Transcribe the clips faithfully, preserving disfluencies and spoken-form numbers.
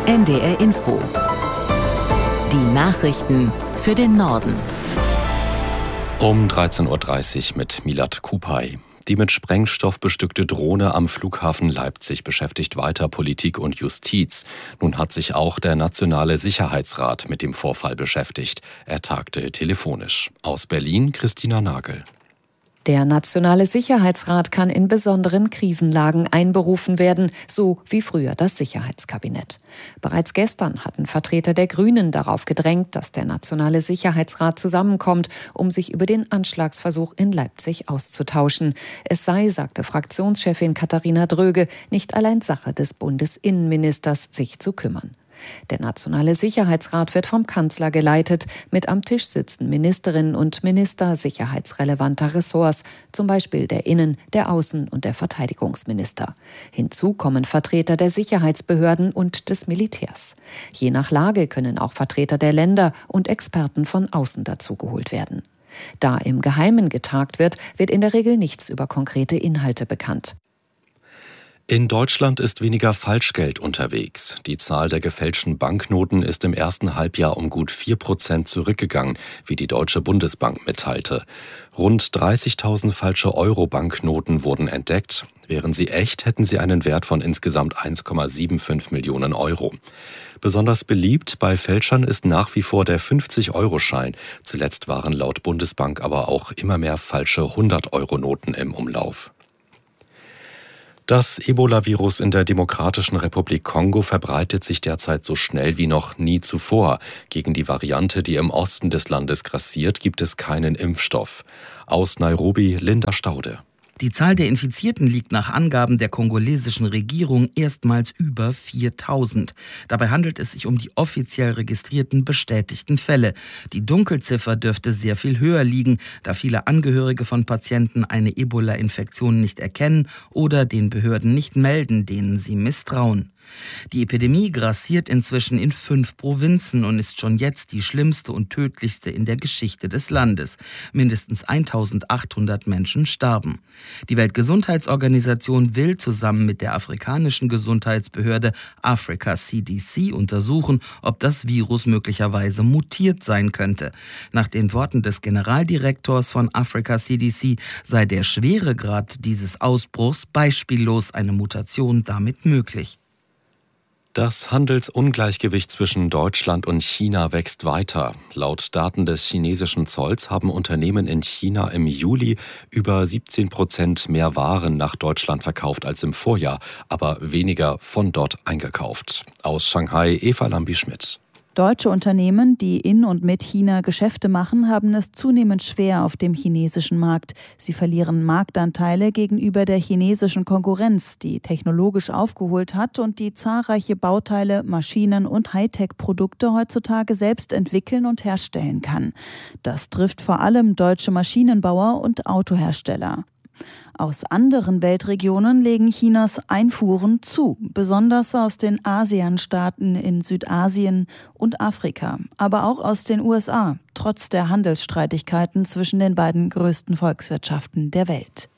N D R Info. Die Nachrichten für den Norden. Um dreizehn Uhr dreißig mit Milad Kupay. Die mit Sprengstoff bestückte Drohne am Flughafen Leipzig beschäftigt weiter Politik und Justiz. Nun hat sich auch der Nationale Sicherheitsrat mit dem Vorfall beschäftigt. Er tagte telefonisch. Aus Berlin Christina Nagel. Der Nationale Sicherheitsrat kann in besonderen Krisenlagen einberufen werden, so wie früher das Sicherheitskabinett. Bereits gestern hatten Vertreter der Grünen darauf gedrängt, dass der Nationale Sicherheitsrat zusammenkommt, um sich über den Anschlagsversuch in Leipzig auszutauschen. Es sei, sagte Fraktionschefin Katharina Dröge, nicht allein Sache des Bundesinnenministers, sich zu kümmern. Der Nationale Sicherheitsrat wird vom Kanzler geleitet. Mit am Tisch sitzen Ministerinnen und Minister sicherheitsrelevanter Ressorts, zum Beispiel der Innen-, der Außen- und der Verteidigungsminister. Hinzu kommen Vertreter der Sicherheitsbehörden und des Militärs. Je nach Lage können auch Vertreter der Länder und Experten von außen dazugeholt werden. Da im Geheimen getagt wird, wird in der Regel nichts über konkrete Inhalte bekannt. In Deutschland ist weniger Falschgeld unterwegs. Die Zahl der gefälschten Banknoten ist im ersten Halbjahr um gut vier Prozent zurückgegangen, wie die Deutsche Bundesbank mitteilte. Rund dreißigtausend falsche Euro-Banknoten wurden entdeckt. Wären sie echt, hätten sie einen Wert von insgesamt eins Komma fünfundsiebzig Millionen Euro. Besonders beliebt bei Fälschern ist nach wie vor der fünfzig-Euro-Schein. Zuletzt waren laut Bundesbank aber auch immer mehr falsche hundert-Euro-Noten im Umlauf. Das Ebola-Virus in der Demokratischen Republik Kongo verbreitet sich derzeit so schnell wie noch nie zuvor. Gegen die Variante, die im Osten des Landes grassiert, gibt es keinen Impfstoff. Aus Nairobi Linda Staude. Die Zahl der Infizierten liegt nach Angaben der kongolesischen Regierung erstmals über viertausend. Dabei handelt es sich um die offiziell registrierten bestätigten Fälle. Die Dunkelziffer dürfte sehr viel höher liegen, da viele Angehörige von Patienten eine Ebola-Infektion nicht erkennen oder den Behörden nicht melden, denen sie misstrauen. Die Epidemie grassiert inzwischen in fünf Provinzen und ist schon jetzt die schlimmste und tödlichste in der Geschichte des Landes. Mindestens eintausendachthundert Menschen starben. Die Weltgesundheitsorganisation will zusammen mit der afrikanischen Gesundheitsbehörde Africa C D C untersuchen, ob das Virus möglicherweise mutiert sein könnte. Nach den Worten des Generaldirektors von Africa C D C sei der Schweregrad dieses Ausbruchs beispiellos, eine Mutation damit möglich. Das Handelsungleichgewicht zwischen Deutschland und China wächst weiter. Laut Daten des chinesischen Zolls haben Unternehmen in China im Juli über siebzehn Prozent mehr Waren nach Deutschland verkauft als im Vorjahr, aber weniger von dort eingekauft. Aus Shanghai Eva Lambi-Schmidt. Deutsche Unternehmen, die in und mit China Geschäfte machen, haben es zunehmend schwer auf dem chinesischen Markt. Sie verlieren Marktanteile gegenüber der chinesischen Konkurrenz, die technologisch aufgeholt hat und die zahlreiche Bauteile, Maschinen und Hightech-Produkte heutzutage selbst entwickeln und herstellen kann. Das trifft vor allem deutsche Maschinenbauer und Autohersteller. Aus anderen Weltregionen legen Chinas Einfuhren zu, besonders aus den ASEAN-Staaten in Südasien und Afrika, aber auch aus den U S A, trotz der Handelsstreitigkeiten zwischen den beiden größten Volkswirtschaften der Welt.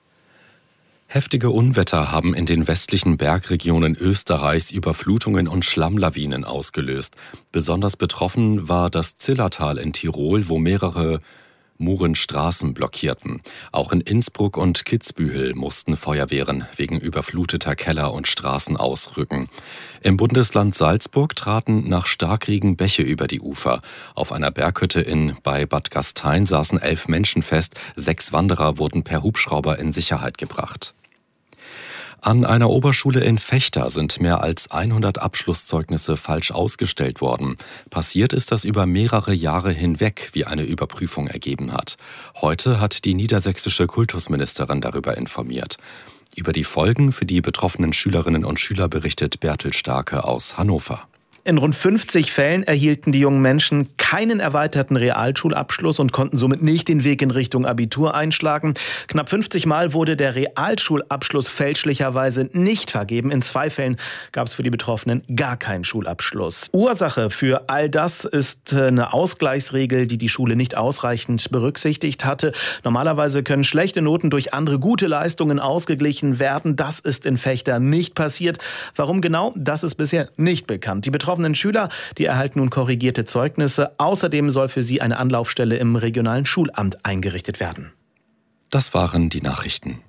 Heftige Unwetter haben in den westlichen Bergregionen Österreichs Überflutungen und Schlammlawinen ausgelöst. Besonders betroffen war das Zillertal in Tirol, wo mehrere Muren Straßen blockierten. Auch in Innsbruck und Kitzbühel mussten Feuerwehren wegen überfluteter Keller und Straßen ausrücken. Im Bundesland Salzburg traten nach Starkregen Bäche über die Ufer. Auf einer Berghütte in bei Bad Gastein saßen elf Menschen fest. Sechs Wanderer wurden per Hubschrauber in Sicherheit gebracht. An einer Oberschule in Vechta sind mehr als hundert Abschlusszeugnisse falsch ausgestellt worden. Passiert ist das über mehrere Jahre hinweg, wie eine Überprüfung ergeben hat. Heute hat die niedersächsische Kultusministerin darüber informiert. Über die Folgen für die betroffenen Schülerinnen und Schüler berichtet Bertel Starke aus Hannover. In rund fünfzig Fällen erhielten die jungen Menschen keinen erweiterten Realschulabschluss und konnten somit nicht den Weg in Richtung Abitur einschlagen. Knapp fünfzig Mal wurde der Realschulabschluss fälschlicherweise nicht vergeben. In zwei Fällen gab es für die Betroffenen gar keinen Schulabschluss. Ursache für all das ist eine Ausgleichsregel, die die Schule nicht ausreichend berücksichtigt hatte. Normalerweise können schlechte Noten durch andere gute Leistungen ausgeglichen werden. Das ist in Vechta nicht passiert. Warum genau? Das ist bisher nicht bekannt. Die betroffenen Schüler, die erhalten nun korrigierte Zeugnisse. Außerdem soll für sie eine Anlaufstelle im regionalen Schulamt eingerichtet werden. Das waren die Nachrichten.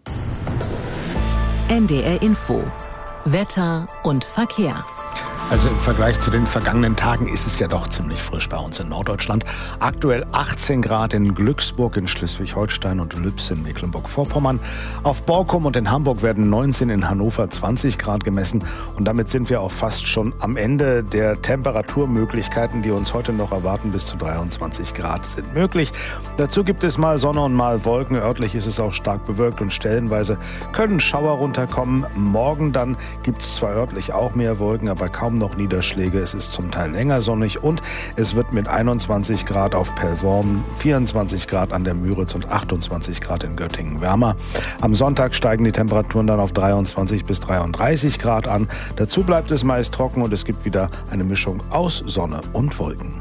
N D R Info. Wetter und Verkehr. Also im Vergleich zu den vergangenen Tagen ist es ja doch ziemlich frisch bei uns in Norddeutschland. Aktuell achtzehn Grad in Glücksburg, in Schleswig-Holstein und Lübs in Mecklenburg-Vorpommern. Auf Borkum und in Hamburg werden neunzehn, in Hannover zwanzig Grad gemessen. Und damit sind wir auch fast schon am Ende der Temperaturmöglichkeiten, die uns heute noch erwarten. Bis zu dreiundzwanzig Grad sind möglich. Dazu gibt es mal Sonne und mal Wolken. Örtlich ist es auch stark bewölkt und stellenweise können Schauer runterkommen. Morgen dann gibt es zwar örtlich auch mehr Wolken, aber kaum noch Niederschläge. Es ist zum Teil länger sonnig und es wird mit einundzwanzig Grad auf Pellworm, vierundzwanzig Grad an der Müritz und achtundzwanzig Grad in Göttingen wärmer. Am Sonntag steigen die Temperaturen dann auf dreiundzwanzig bis dreiunddreißig Grad an. Dazu bleibt es meist trocken und es gibt wieder eine Mischung aus Sonne und Wolken.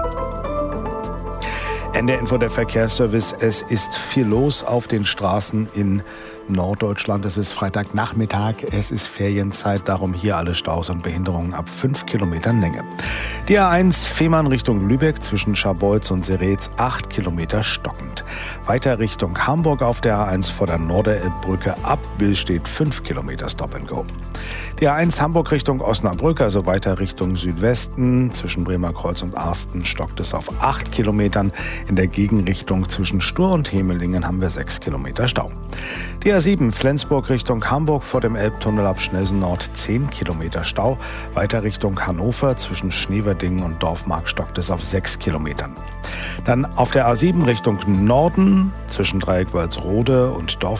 N D R Info, der Verkehrsservice. Es ist viel los auf den Straßen in Norddeutschland. Es ist Freitagnachmittag, es ist Ferienzeit, darum hier alle Staus und Behinderungen ab fünf Kilometern Länge. Die A eins Fehmarn Richtung Lübeck zwischen Scharbeutz und Seretz acht Kilometer stockend. Weiter Richtung Hamburg auf der A eins vor der Norderelbbrücke ab Billstedt fünf Kilometer Stop and Go. Die A eins Hamburg Richtung Osnabrück, also weiter Richtung Südwesten zwischen Bremerkreuz und Arsten stockt es auf acht Kilometern. In der Gegenrichtung zwischen Stur und Hemelingen haben wir sechs Kilometer Stau. Die A sieben Flensburg Richtung Hamburg vor dem Elbtunnel ab Schnelsen Nord zehn Kilometer Stau. Weiter Richtung Hannover zwischen Schneverdingen und Dorfmark stockt es auf sechs Kilometern. Dann auf der A sieben Richtung Norden zwischen Dreieck Walsrode und Dorf